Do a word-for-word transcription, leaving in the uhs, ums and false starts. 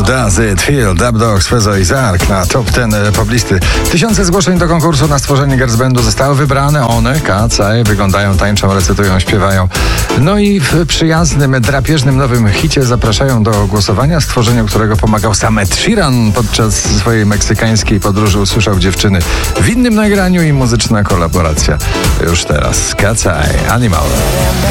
Does It Feel? Dub Dogs, Fezo i Zark na top ten poblisty. Tysiące zgłoszeń do konkursu na stworzenie girls bandu zostały wybrane. One, Kacaj, wyglądają, tańczą, recytują, śpiewają. No i w przyjaznym, drapieżnym nowym hicie zapraszają do głosowania, stworzeniu którego pomagał sam Ed Sheeran podczas swojej meksykańskiej podróży. Usłyszał dziewczyny w innym nagraniu i muzyczna kolaboracja. Już teraz Kacaj, Animal.